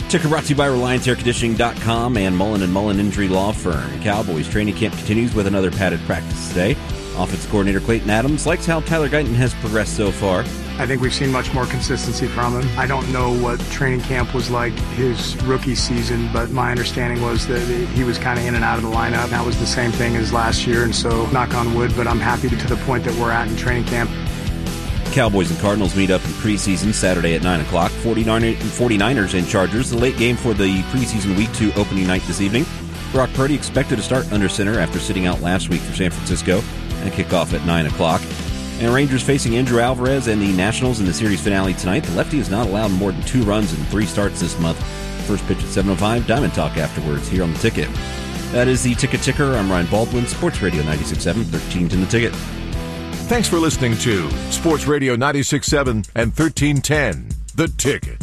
Ticker brought to you by RelianceAirConditioning.com and Mullen & Mullen Injury Law Firm. Cowboys training camp continues with another padded practice today. Offensive coordinator Clayton Adams likes how Tyler Guyton has progressed so far. I think we've seen much more consistency from him. I don't know what training camp was like his rookie season, but my understanding was that he was kind of in and out of the lineup. That was the same thing as last year, and so knock on wood, but I'm happy to the point that we're at in training camp. Cowboys and Cardinals meet up in preseason Saturday at 9 o'clock. 49ers and Chargers, the late game for the preseason Week 2 opening night this evening. Brock Purdy expected to start under center after sitting out last week for San Francisco and kick off at 9 o'clock. And Rangers facing Andrew Alvarez and the Nationals in the series finale tonight. The lefty has not allowed more than 2 runs in 3 starts this month. First pitch at 7:05. Diamond Talk afterwards here on The Ticket. That is the Ticker. I'm Ryan Baldwin, Sports Radio 96.7, 13 in The Ticket. Thanks for listening to Sports Radio 96.7 and 1310, The Ticket.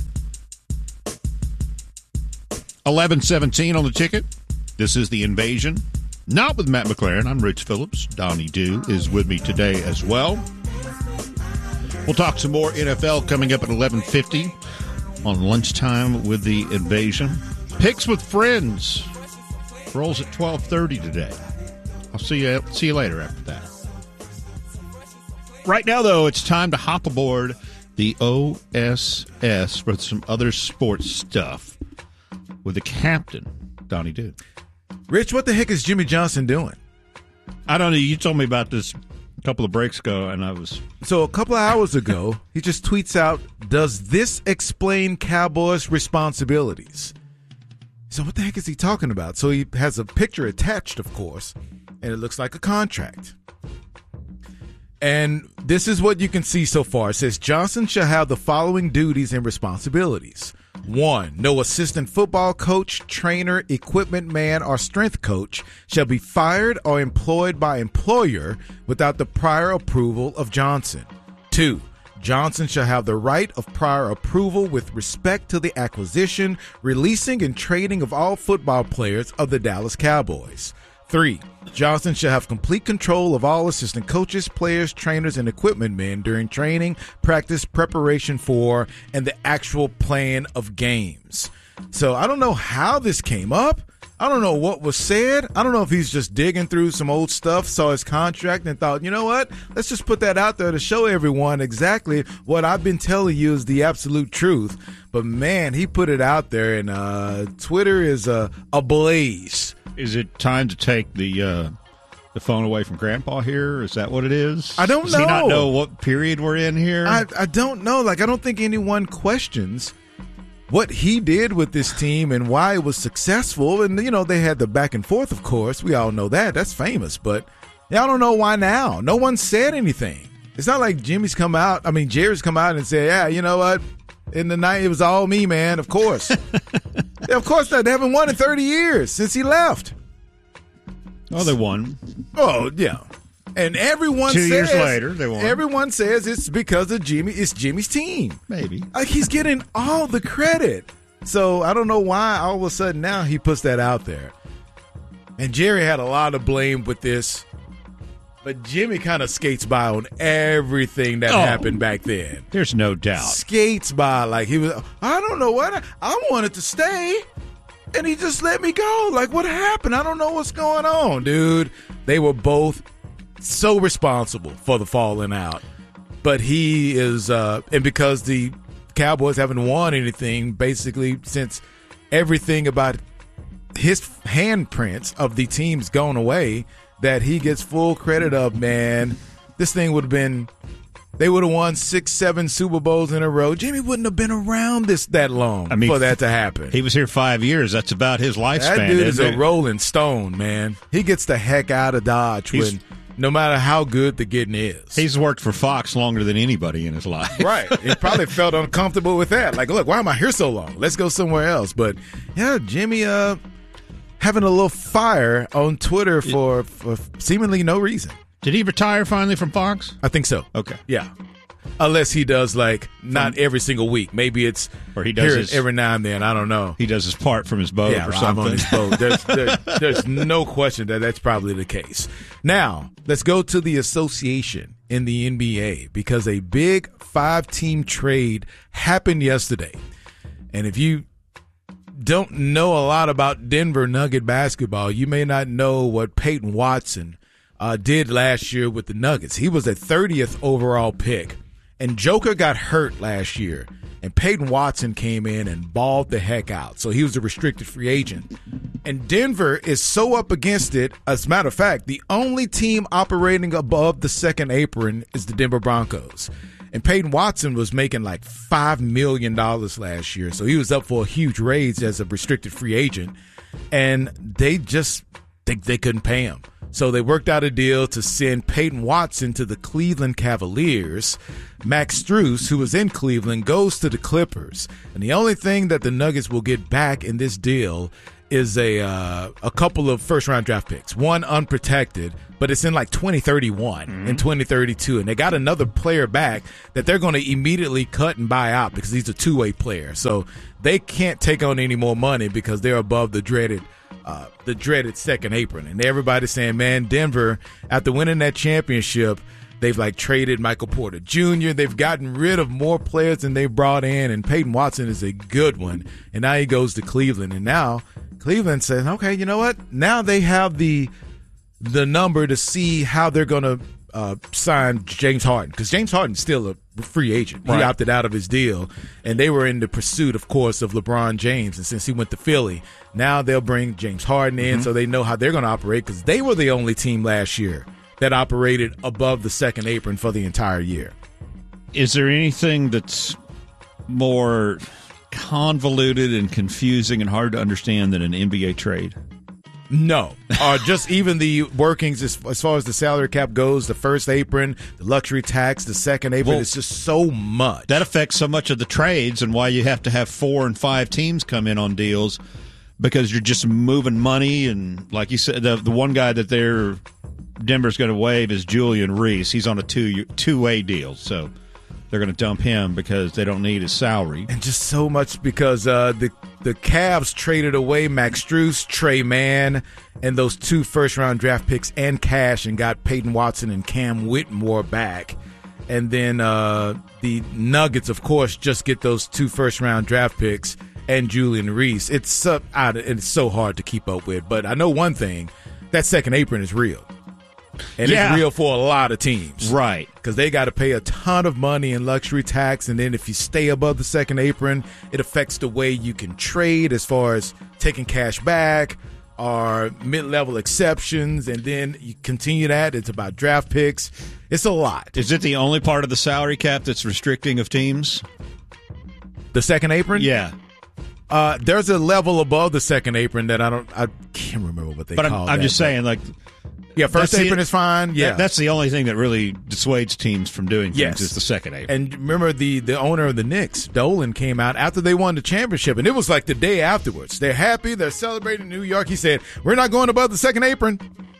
11:17 on The Ticket. This is The Invasion. Not with Matt McLaren. I'm Rich Phillips. Donnie Dew is with me today as well. We'll talk some more NFL coming up at 11:50 on lunchtime with The Invasion. Picks with Friends rolls at 12:30 today. I'll see you later after that. Right now, though, it's time to hop aboard the OSS for some other sports stuff with the captain, Donnie Dew. Rich, what the heck is Jimmy Johnson doing? I don't know. You told me about this a couple of breaks ago, and I was... So a couple of hours ago, he just tweets out, "Does this explain Cowboys' responsibilities?" So what the heck is he talking about? So he has a picture attached, of course, and it looks like a contract. And this is what you can see so far. It says, Johnson shall have the following duties and responsibilities. 1, no assistant football coach, trainer, equipment man, or strength coach shall be fired or employed by employer without the prior approval of Johnson. 2, Johnson shall have the right of prior approval with respect to the acquisition, releasing, and trading of all football players of the Dallas Cowboys. 3, Johnson shall have complete control of all assistant coaches, players, trainers, and equipment men during training, practice, preparation for, and the actual playing of games. So I don't know how this came up. I don't know what was said. I don't know if he's just digging through some old stuff, saw his contract, and thought, you know what? Let's just put that out there to show everyone exactly what I've been telling you is the absolute truth. But, man, he put it out there, and Twitter is ablaze. Is it time to take the phone away from Grandpa here? Is that what it is? I don't know. Does he not know what period we're in here? I don't know. Like, I don't think anyone questions what he did with this team and why it was successful. And, you know, they had the back and forth, of course. We all know that. That's famous. But I don't know why now. No one said anything. It's not like Jerry's come out and said, yeah, you know what? In the night, it was all me, man. Of course. Yeah, of course not. They haven't won in 30 years since he left. Oh, they won. Oh, yeah. And everyone says 2 years later, they won. Everyone says it's because of Jimmy. It's Jimmy's team. Maybe. Like, he's getting all the credit. So I don't know why all of a sudden now he puts that out there. And Jerry had a lot of blame with this. But Jimmy kind of skates by on everything that happened back then. There's no doubt. Skates by like he was, I don't know what, I wanted to stay, and he just let me go. Like, what happened? I don't know what's going on, dude. They were both so responsible for the falling out. But he is, and because the Cowboys haven't won anything basically since everything about his handprints of the team's gone away, that he gets full credit of, man, this thing would have been, they would have won 6-7 Super Bowls in a row. Jimmy wouldn't have been around that long for that to happen. He was here 5 years. That's about his lifespan. That dude is a rolling stone, man. He gets the heck out of Dodge no matter how good the getting is. He's worked for Fox longer than anybody in his life. Right. He probably felt uncomfortable with that. Like, look, why am I here so long? Let's go somewhere else. But, yeah, Jimmy having a little fire on Twitter for seemingly no reason. Did he retire finally from Fox? I think so. Okay. Yeah. Unless he does, like, not every single week. Maybe it's or he does every now and then. I don't know. He does his part from his boat or something. On his boat. There's no question that that's probably the case. Now, let's go to the association in the NBA because a big 5-team trade happened yesterday. And if you don't know a lot about Denver Nugget basketball, you may not know what Peyton Watson did last year with the Nuggets. He was a 30th overall pick, and Joker got hurt last year, and Peyton Watson came in and balled the heck out. So he was a restricted free agent. And Denver is so up against it. As a matter of fact, the only team operating above the second apron is the Denver Broncos. And Peyton Watson was making like $5 million last year. So he was up for a huge raise as a restricted free agent. And they couldn't pay him. So they worked out a deal to send Peyton Watson to the Cleveland Cavaliers. Max Strus, who was in Cleveland, goes to the Clippers. And the only thing that the Nuggets will get back in this deal is a couple of first-round draft picks. One unprotected, but it's in like 2031 and 2032. And they got another player back that they're going to immediately cut and buy out because he's a two-way player. So they can't take on any more money because they're above the dreaded second apron. And everybody's saying, man, Denver, after winning that championship, they've like traded Michael Porter Jr. They've gotten rid of more players than they brought in, and Peyton Watson is a good one. And now he goes to Cleveland, and now Cleveland says, okay, you know what? Now they have the number to see how they're going to sign James Harden, because James Harden's still a free agent. He opted out of his deal, and they were in the pursuit, of course, of LeBron James. And since he went to Philly, now they'll bring James Harden in so they know how they're going to operate, because they were the only team last year that operated above the second apron for the entire year. Is there anything that's more convoluted and confusing and hard to understand than an NBA trade? No. Just even the workings as far as the salary cap goes, the first apron, the luxury tax, the second apron, it's just so much. That affects so much of the trades and why you have to have 4 and 5 teams come in on deals, because you're just moving money. And like you said, the one guy that Denver's going to waive is Julian Reese. He's on a two-way deal, so they're going to dump him because they don't need his salary. And just so much because the Cavs traded away Max Strus, Trey Mann, and those 2 first-round draft picks and cash, and got Peyton Watson and Cam Whitmore back. And then the Nuggets, of course, just get those 2 first-round draft picks and Julian Reese. It's so hard to keep up with. But I know one thing, that second apron is real. And it's real for a lot of teams. Right. Because they got to pay a ton of money in luxury tax. And then if you stay above the second apron, it affects the way you can trade as far as taking cash back or mid-level exceptions. And then you continue that. It's about draft picks. It's a lot. Is it the only part of the salary cap that's restricting of teams? The second apron? Yeah. There's a level above the second apron that I can't remember what they call it. But I'm just saying, like... Yeah, first apron is fine. Yeah, that's the only thing that really dissuades teams from doing things is the second apron. And remember, the owner of the Knicks, Dolan, came out after they won the championship, and it was like the day afterwards. They're happy. They're celebrating in New York. He said, we're not going above the second apron.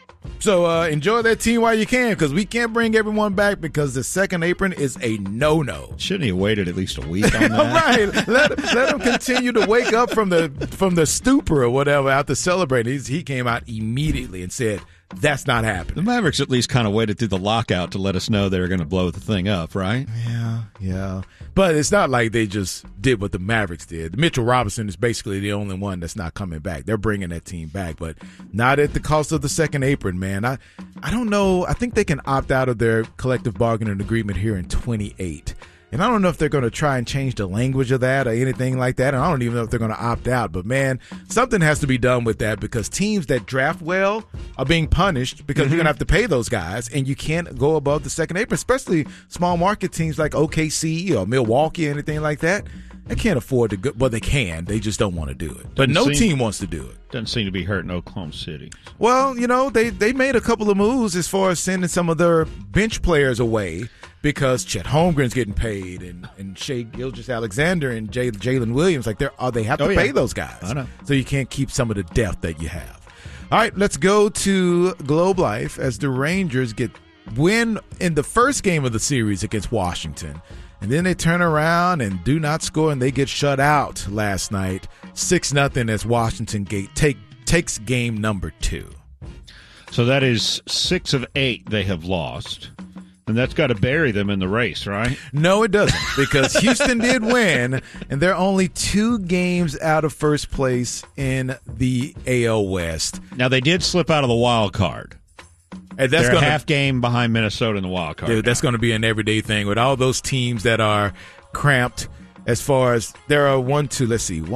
So enjoy that team while you can, because we can't bring everyone back because the second apron is a no-no. Shouldn't he have waited at least a week on that? Right. Let him continue to wake up from the stupor or whatever after celebrating. He came out immediately and said, that's not happening. The Mavericks at least kind of waited through the lockout to let us know they were going to blow the thing up, right? Yeah. But it's not like they just did what the Mavericks did. Mitchell Robinson is basically the only one that's not coming back. They're bringing that team back, but not at the cost of the second apron, man. I don't know. I think they can opt out of their collective bargaining agreement here in 28. And I don't know if they're going to try and change the language of that or anything like that. And I don't even know if they're going to opt out. But, man, something has to be done with that, because teams that draft well are being punished because you're going to have to pay those guys. And you can't go above the second apron, especially small market teams like OKC or Milwaukee or anything like that. They can't afford to go. Well, they can. They just don't want to do it. But no team wants to do it. Doesn't seem to be hurting Oklahoma City. Well, you know, they made a couple of moves as far as sending some of their bench players away, because Chet Holmgren's getting paid and Shai Gilgeous-Alexander and Jalen Williams, like they have to pay those guys. I know. So you can't keep some of the depth that you have. All right, let's go to Globe Life as the Rangers win in the first game of the series against Washington. And then they turn around and do not score, and they get shut out last night, 6-0 as Washington takes game number 2. So that is 6 of 8 they have lost. And that's got to bury them in the race, right? No, it doesn't, because Houston did win, and they're only 2 games out of first place in the AL West. Now, they did slip out of the wild card. And They're a half game behind Minnesota in the wild card. Dude, that's going to be an everyday thing with all those teams that are cramped as far as there are 6 teams,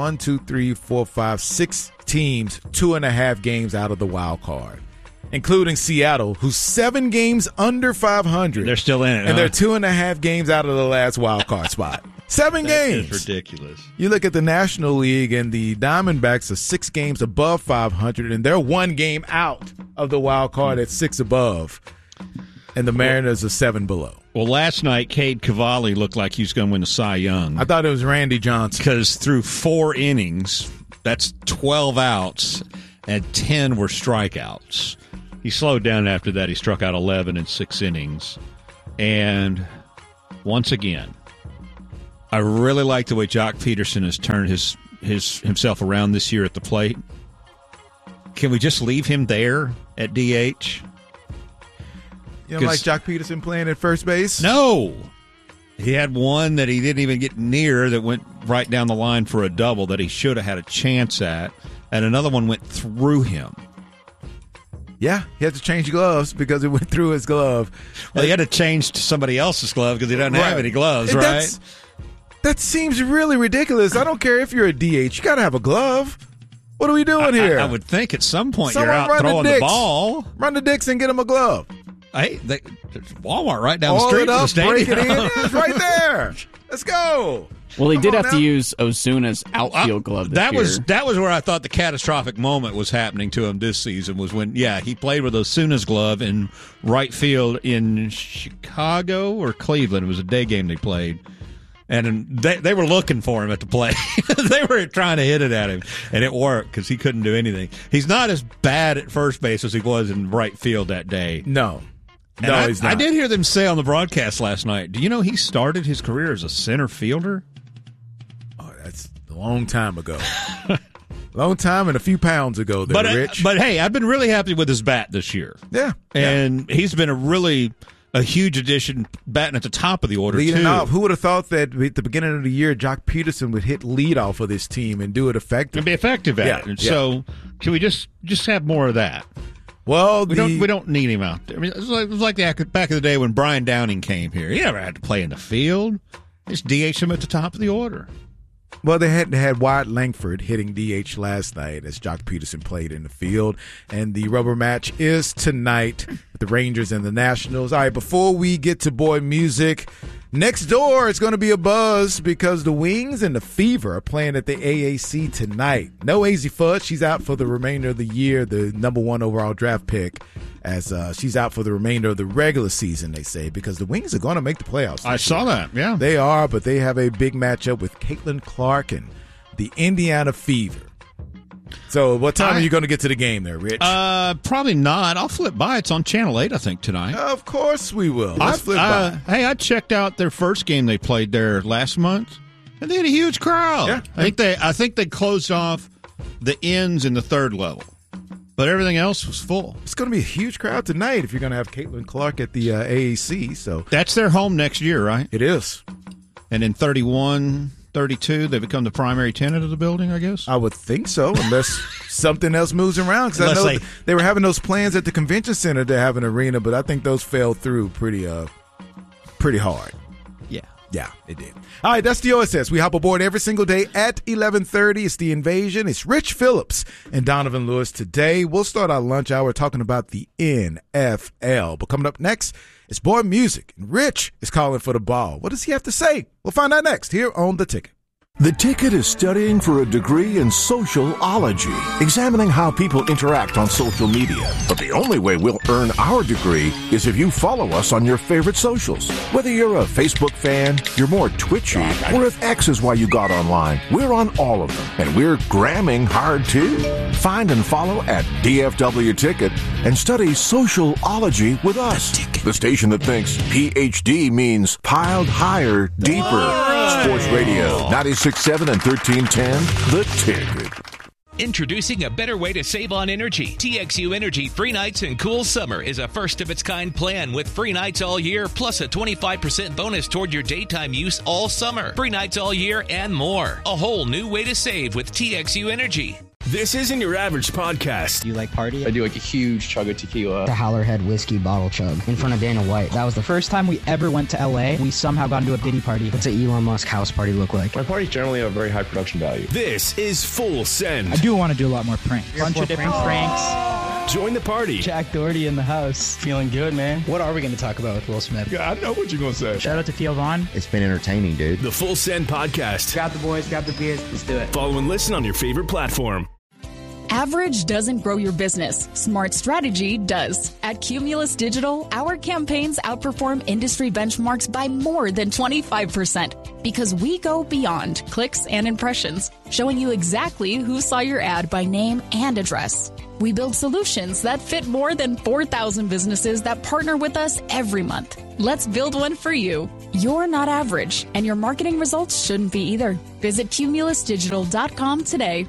2.5 games out of the wild card, including Seattle, who's 7 games under 500. They're still in it, and they're 2.5 games out of the last wild card spot. 7 games. It's ridiculous. You look at the National League, and the Diamondbacks are 6 games above 500, and they're 1 game out of the wild card at 6 above, and the Mariners are 7 below. Well, last night, Cade Cavalli looked like he was going to win the Cy Young. I thought it was Randy Johnson. Because through 4 innings, that's 12 outs, and 10 were strikeouts. He slowed down after that. He struck out 11 in 6 innings. And once again, I really like the way Jock Peterson has turned himself around this year at the plate. Can we just leave him there at DH? You don't like Jock Peterson playing at first base? No. He had one that he didn't even get near that went right down the line for a double that he should have had a chance at, and another one went through him. Yeah, he had to change gloves because it went through his glove. Well, he had to change to somebody else's glove because he doesn't have any gloves, right? That seems really ridiculous. I don't care if you're a DH. You got to have a glove. What are we doing here? I would think at some point Someone you're out throwing the ball. Run the dicks and get him a glove. Hey, there's Walmart right down the street from the stadium. Break it in. It's right there. Let's go. Well, he did have to use Ozuna's outfield glove this year. That was where I thought the catastrophic moment was happening to him this season, was when, he played with Ozuna's glove in right field in Chicago or Cleveland. It was a day game they played. And they were looking for him at the plate. They were trying to hit it at him, and it worked because he couldn't do anything. He's not as bad at first base as he was in right field that day. No. He's not. I did hear them say on the broadcast last night, do you know he started his career as a center fielder? Oh, that's a long time ago. Long time and a few pounds ago there, Rich. But, hey, I've been really happy with his bat this year. Yeah. And he's been a huge addition, batting at the top of the order, leading too. off. Who would have thought that at the beginning of the year, Jock Peterson would hit leadoff for this team and do it effectively? And be effective at it. So, can we just have more of that? Well, we don't need him out there. I mean, it was like back in the day when Brian Downing came here. He never had to play in the field. Just DH him at the top of the order. Well, they had Wyatt Langford hitting DH last night as Jock Peterson played in the field. And the rubber match is tonight with the Rangers and the Nationals. All right, before we get to boy music, next door it's going to be a buzz because the Wings and the Fever are playing at the AAC tonight. No Azzi Fudd. She's out for the remainder of the year, the number 1 overall draft pick, as she's out for the remainder of the regular season, they say, because the Wings are going to make the playoffs. I saw that, yeah. They are, but they have a big matchup with Caitlin Clark and the Indiana Fever. So what time are you going to get to the game there, Rich? Probably not. I'll flip by. It's on Channel 8, I think, tonight. Of course we will. Let's flip by. Hey, I checked out their first game they played there last month, and they had a huge crowd. Yeah. I think they closed off the ends in the third level, but everything else was full. It's going to be a huge crowd tonight if you're going to have Caitlin Clark at the AAC. So that's their home next year, right? It is. And in 31, 32, they become the primary tenant of the building, I guess? I would think so, unless something else moves around. Because I know they were having those plans at the convention center to have an arena, but I think those fell through pretty hard. Yeah, it did. All right, that's the OSS. We hop aboard every single day at 11:30. It's The Invasion. It's Rich Phillips and Donovan Lewis. Today, we'll start our lunch hour talking about the NFL. But coming up next, it's boy music. And Rich is calling for the ball. What does he have to say? We'll find out next here on The Ticket. The Ticket is studying for a degree in sociology, examining how people interact on social media. But the only way we'll earn our degree is if you follow us on your favorite socials. Whether you're a Facebook fan, you're more twitchy, or if X is why you got online, we're on all of them. And we're gramming hard too. Find and follow at DFW Ticket and study sociology with us. The station that thinks PhD means piled higher, deeper. Sports Radio 96.7 and 1310, The Ticket. Introducing a better way to save on energy. TXU Energy Free Nights and Cool Summer is a first-of-its-kind plan with free nights all year, plus a 25% bonus toward your daytime use all summer. Free nights all year and more. A whole new way to save with TXU Energy. This isn't your average podcast. Do you like party? I do like a huge chug of tequila. The Howlerhead whiskey bottle chug in front of Dana White. That was the first time we ever went to LA. We somehow got into a Diddy party. What's an Elon Musk house party look like? My parties generally have very high production value. This is Full Send. I do want to do a lot more pranks. Bunch of different pranks. Join the party. Jack Doherty in the house. Feeling good, man. What are we going to talk about with Will Smith? Yeah, I know what you're going to say. Shout out to Theo Vaughn. It's been entertaining, dude. The Full Send podcast. Grab the boys, grab the beers. Let's do it. Follow and listen on your favorite platform. Average doesn't grow your business. Smart strategy does. At Cumulus Digital, our campaigns outperform industry benchmarks by more than 25% because we go beyond clicks and impressions, showing you exactly who saw your ad by name and address. We build solutions that fit more than 4,000 businesses that partner with us every month. Let's build one for you. You're not average, and your marketing results shouldn't be either. Visit cumulusdigital.com today.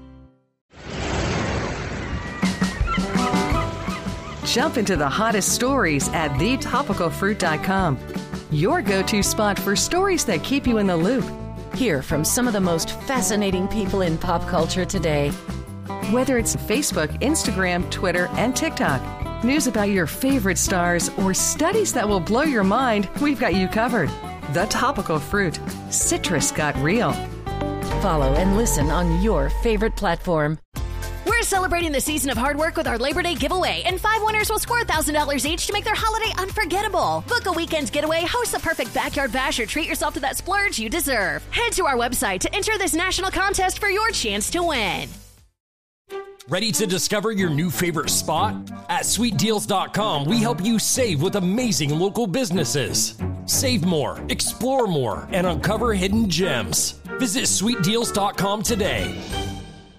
Jump into the hottest stories at thetopicalfruit.com. Your go-to spot for stories that keep you in the loop. Hear from some of the most fascinating people in pop culture today. Whether it's Facebook, Instagram, Twitter, and TikTok, news about your favorite stars, or studies that will blow your mind, we've got you covered. The Topical Fruit. Citrus got real. Follow and listen on your favorite platform. We're celebrating the season of hard work with our Labor Day giveaway, and 5 winners will score $1,000 each to make their holiday unforgettable. Book a weekend's getaway, host the perfect backyard bash, or treat yourself to that splurge you deserve. Head to our website to enter this national contest for your chance to win. Ready to discover your new favorite spot? At SweetDeals.com, we help you save with amazing local businesses. Save more, explore more, and uncover hidden gems. Visit SweetDeals.com today.